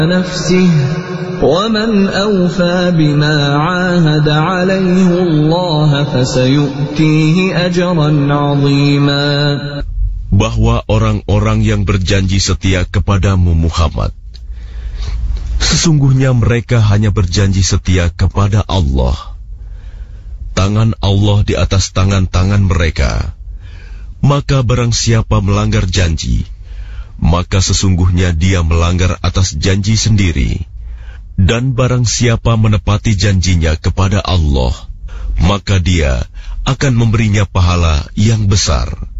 نفسه ومن أوفى بما عاهد عليه الله فسيؤتيه أجرا عظيما. Bahwa orang-orang yang berjanji setia kepadamu Muhammad, sesungguhnya mereka hanya berjanji setia kepada Allah. Tangan Allah di atas tangan-tangan mereka. Maka barang siapa melanggar janji, maka sesungguhnya dia melanggar atas janji sendiri. Dan barang siapa menepati janjinya kepada Allah, maka dia akan memberinya pahala yang besar.